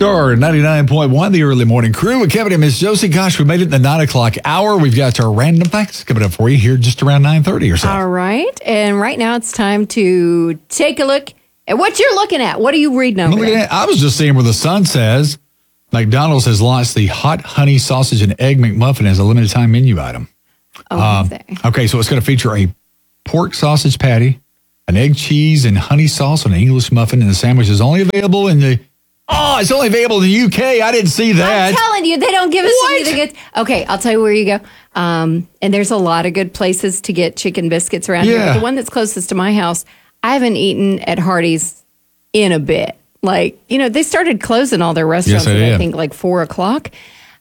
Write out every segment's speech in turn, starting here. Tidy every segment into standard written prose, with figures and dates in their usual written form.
Star 99.1, the early morning crew with Kevin and Miss Josie. Gosh, we made it in the 9 o'clock hour. We've got our random facts coming up for you here just around 9:30 or so. All right. And right now it's time to take a look at what you're looking at. What are you reading over there? I was just seeing where the Sun says McDonald's has launched the hot honey sausage and egg McMuffin as a limited time menu item. Okay, so it's going to feature a pork sausage patty, an egg, cheese, and honey sauce on an English muffin, and the sandwich is only available in the... Oh, it's only available in the UK. I didn't see that. I'm telling you, they don't give us anything good. Okay, I'll tell you where you go. And there's a lot of good places to get chicken biscuits around here. But the one that's closest to my house, I haven't eaten at Hardee's in a bit. Like, they started closing all their restaurants at, I think, like 4 o'clock.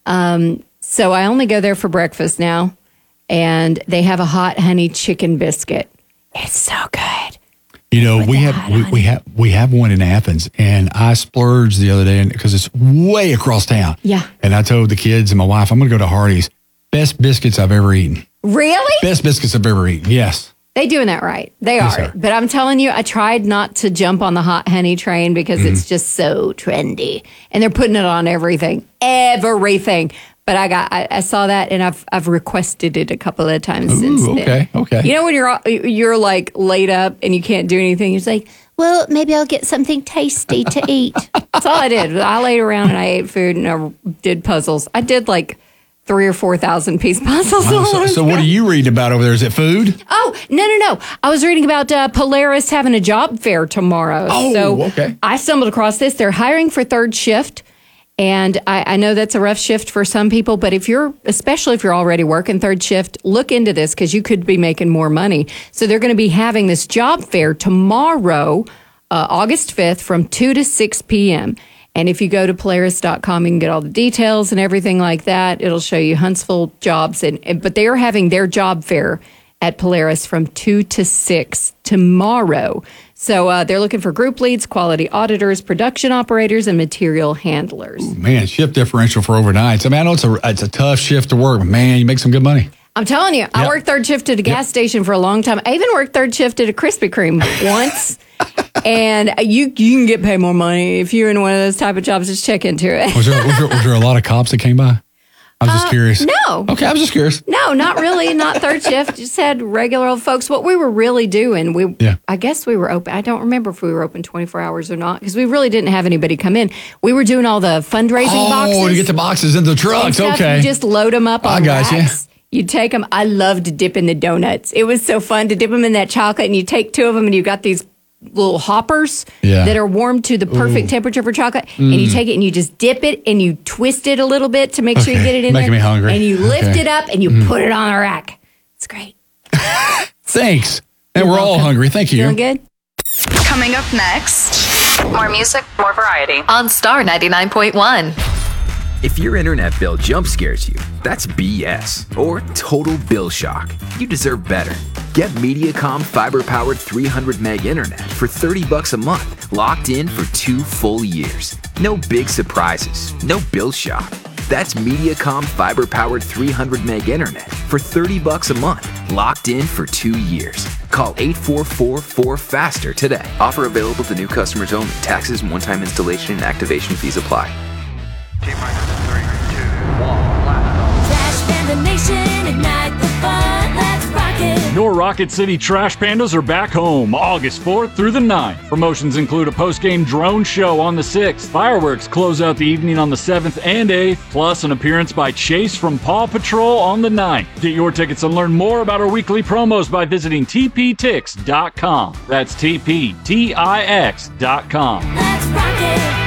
So I only go there for breakfast now. And they have a hot honey chicken biscuit. It's so good. We have one in Athens, and I splurged the other day because it's way across town. Yeah. And I told the kids and my wife, I'm going to go to Hardee's. Best biscuits I've ever eaten. Really? Best biscuits I've ever eaten. Yes. They doing that right. They are. But I'm telling you, I tried not to jump on the hot honey train because it's just so trendy, and they're putting it on everything. But I saw that, and I've requested it a couple of times since then. Okay. When you're like laid up and you can't do anything, you're just like, well, maybe I'll get something tasty to eat. That's all I did. I laid around and I ate food and I did puzzles. I did like 3,000 or 4,000 piece puzzles. So what are you reading about over there? Is it food? Oh, no. I was reading about Polaris having a job fair tomorrow. Okay. I stumbled across this. They're hiring for third shift. And I know that's a rough shift for some people, but especially if you're already working third shift, look into this because you could be making more money. So they're going to be having this job fair tomorrow, August 5th from 2 to 6 p.m. And if you go to Polaris.com, you can get all the details and everything like that. It'll show you Huntsville jobs. But they are having their job fair at Polaris from 2 to 6 tomorrow. So they're looking for group leads, quality auditors, production operators, and material handlers. Ooh, man, shift differential for overnights. I mean, I know it's a tough shift to work, but man, you make some good money. I'm telling you, I worked third shift at a gas station for a long time. I even worked third shift at a Krispy Kreme once. And you can get paid more money if you're in one of those type of jobs. Just check into it. Was there a lot of cops that came by? I was just curious. No. Okay, I was just curious. No, not really. Not third shift. Just had regular old folks. What we were really doing, I guess we were open. I don't remember if we were open 24 hours or not because we really didn't have anybody come in. We were doing all the fundraising boxes. Oh, to get the boxes into the trucks. Okay. You just load them up on racks. You take them. I loved dipping the donuts. It was so fun to dip them in that chocolate, and you take 2 of them, and you got these little hoppers that are warmed to the perfect temperature for chocolate, and you take it and you just dip it and you twist it a little bit to make sure you get it in there. Making me hungry. And you lift it up and you put it on a rack. It's great. Thanks. And we're all hungry. Thank you. Feeling good? Coming up next, more music, more variety on Star 99.1. If your internet bill jump scares you, that's BS or total bill shock. You deserve better. Get Mediacom fiber-powered 300 meg internet for $30 a month, locked in for 2 full years. No big surprises, no bill shock. That's Mediacom fiber-powered 300 meg internet for $30 a month, locked in for 2 years. Call 844-4FASTER today. Offer available to new customers only. Taxes and one-time installation and activation fees apply. T-minus 3, 2, 1, blast. Trash Panda Nation, ignite the fun, let's rock it. Your Rocket City Trash Pandas are back home August 4th through the 9th. Promotions include a post-game drone show on the 6th. Fireworks close out the evening on the 7th and 8th, plus an appearance by Chase from Paw Patrol on the 9th. Get your tickets and learn more about our weekly promos by visiting tptix.com. That's tptix.com. Let's rock it.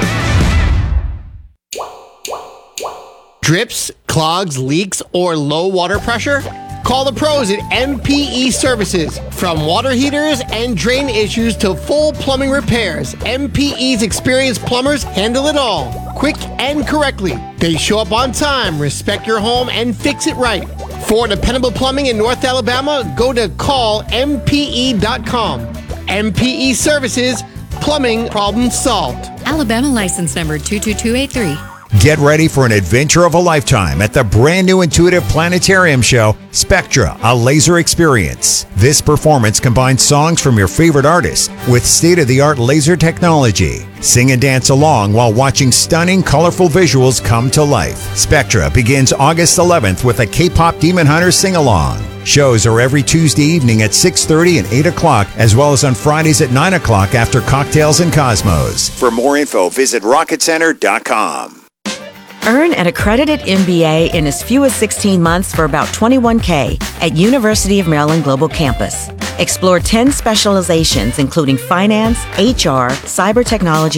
Drips, clogs, leaks, or low water pressure? Call the pros at MPE Services. From water heaters and drain issues to full plumbing repairs, MPE's experienced plumbers handle it all, quick and correctly. They show up on time, respect your home, and fix it right. For dependable plumbing in North Alabama, go to callmpe.com. MPE Services, plumbing problem solved. Alabama license number 22283. Get ready for an adventure of a lifetime at the brand new intuitive planetarium show, Spectra, a laser experience. This performance combines songs from your favorite artists with state-of-the-art laser technology. Sing and dance along while watching stunning, colorful visuals come to life. Spectra begins August 11th with a K-pop Demon Hunter sing-along. Shows are every Tuesday evening at 6:30 and 8 o'clock, as well as on Fridays at 9 o'clock after Cocktails and Cosmos. For more info, visit rocketcenter.com. Earn an accredited MBA in as few as 16 months for about $21K at University of Maryland Global Campus. Explore 10 specializations, including finance, HR, cyber technology,